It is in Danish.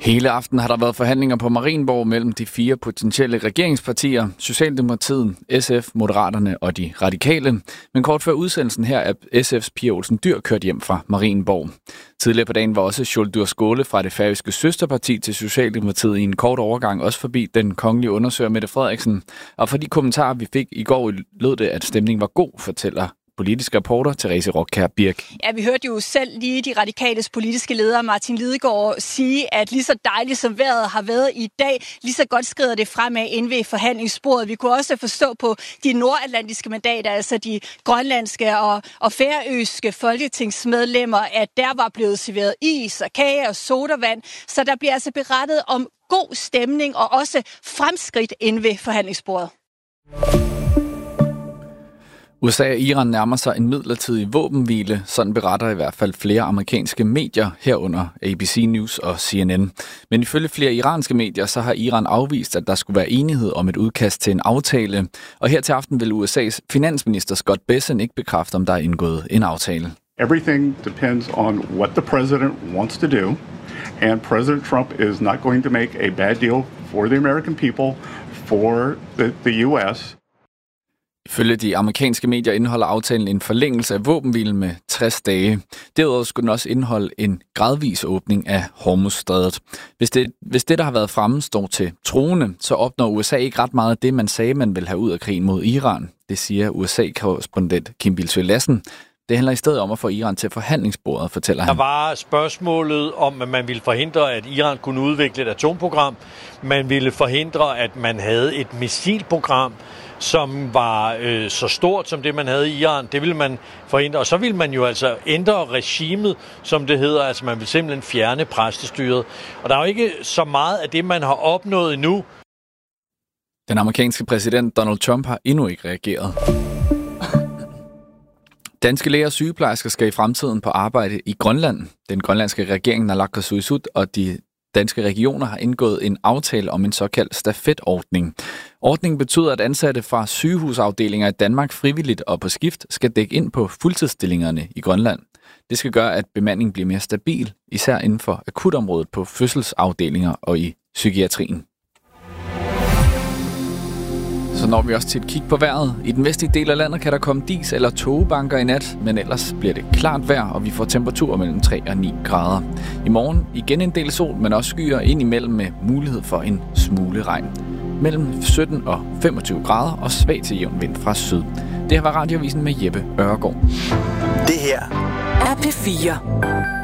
Hele aften har der været forhandlinger på Marienborg mellem de 4 potentielle regeringspartier, Socialdemokratiet, SF, Moderaterne og de Radikale. Men kort før udsendelsen her er SF's Pia Olsen Dyhr kørt hjem fra Marienborg. Tidligere på dagen var også Sjúrður Skaale fra det færøske søsterparti til Socialdemokratiet i en kort overgang også forbi den kongelige undersøger Mette Frederiksen. Og for de kommentarer, vi fik i går, lød det, at stemningen var god, fortæller politisk reporter Therese Rockkjær Birk. Ja, vi hørte jo selv lige de radikales politiske leder Martin Lidegaard sige, at lige så dejligt som vejret har været i dag, lige så godt skrider det fremad inde ved forhandlingsbordet. Vi kunne også forstå på de nordatlantiske mandater, altså de grønlandske og færøske folketingsmedlemmer, at der var blevet serveret is og kage og sodavand. Så der bliver altså berettet om god stemning og også fremskridt inde ved forhandlingsbordet. USA og Iran nærmer sig en midlertidig våbenhvile, sådan beretter i hvert fald flere amerikanske medier, herunder ABC News og CNN. Men ifølge flere iranske medier, så har Iran afvist, at der skulle være enighed om et udkast til en aftale. Og her til aften vil USA's finansminister Scott Bessent ikke bekræfte, om der er indgået en aftale. Everything depends on what the president wants to do, and President Trump is not going to make a bad deal for the American people, for the US. Ifølge de amerikanske medier indeholder aftalen en forlængelse af våbenhvilen med 60 dage. Derudover skulle den også indeholde en gradvis åbning af Hormuzstrædet. Hvis det, der har været fremme, står til troende, så opnår USA ikke ret meget af det, man sagde, man vil have ud af krigen mod Iran. Det siger USA-korrespondent Kim Bilsøe Lassen. Det handler i stedet om at få Iran til forhandlingsbordet, fortæller han. Der var spørgsmålet om, at man ville forhindre, at Iran kunne udvikle et atomprogram. Man ville forhindre, at man havde et missilprogram, som var så stort som det, man havde i Iran. Det ville man forhindre. Og så ville man jo altså ændre regimet, som det hedder. Altså man vil simpelthen fjerne præstestyret. Og der er jo ikke så meget af det, man har opnået endnu. Den amerikanske præsident Donald Trump har endnu ikke reageret. Danske læger og sygeplejersker skal i fremtiden på arbejde i Grønland. Den grønlandske regering, Naalakkersuisut, og de danske regioner har indgået en aftale om en såkaldt stafetordning. Ordningen betyder, at ansatte fra sygehusafdelinger i Danmark frivilligt og på skift skal dække ind på fuldtidsstillingerne i Grønland. Det skal gøre, at bemandingen bliver mere stabil, især inden for akutområdet på fødselsafdelinger og i psykiatrien. Så når vi også til et kig på vejret. I den vestlige del af landet kan der komme dis eller tågebanker i nat, men ellers bliver det klart vejr, og vi får temperaturer mellem 3 og 9 grader. I morgen igen en del sol, men også skyer ind imellem med mulighed for en smule regn. Mellem 17 og 25 grader og svag til jævn vind fra syd. Det her var Radioavisen med Jeppe Øregaard. Det her er P4.